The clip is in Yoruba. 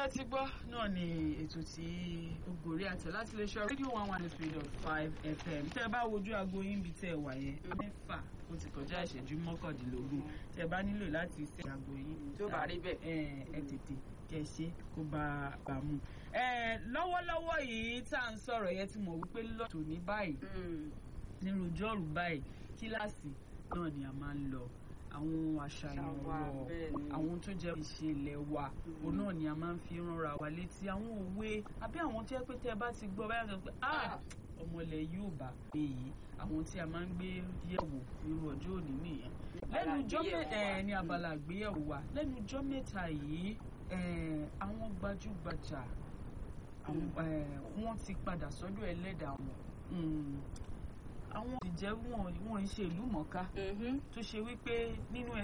tẹ́ ti gbọ́ náà ni ètò tí ògòrí àtẹ láti lè ṣe rédíò 103.5 FM tẹ́ bá wojú aago yín bí tẹ́ wà yẹn 6 ó ti kọjá ìṣẹ́jú 19 tẹ́ bá nílò láti ṣe aago yín tó bá rí bẹ́ẹ̀ ẹ tètè kẹ́ ṣe kó bá a mú. Lọ́wọ́lọ́wọ́ yìí tá à ń sọ̀rọ̀ yẹn tí mo wípé lọ́tò ní báyìí nínú ọjọ́rú báyìí kíláàsì náà ni a máa ń lọ àwọn àṣàyàn ọ̀rọ̀ àwọn tó jẹ́ ìṣe ilẹ̀ wa òun náà ni a máa ń fi ránra wa létí àwọn òwe àbí àwọn tó yẹ pé tẹ́ bá ti gbọ́ báyà sọ pé ọmọlẹ̀ yóò bá èyí àwọn tí a máa ń gbé yẹ̀wò irú ọjọ́ òní nìyẹn lẹ́nu ọjọ́ mẹ́ta ní abala àgbéyẹ̀wò wa lẹ́nu ọjọ́ mẹ́ta yìí àwọn gbajúgbajà wọ́n ti padà sọ́dọ̀ ẹlẹ́dàá wọn àwọn ìjẹ́ wọn ń ṣe ìlú mọ̀ọ́ká tó ṣe wípé nínú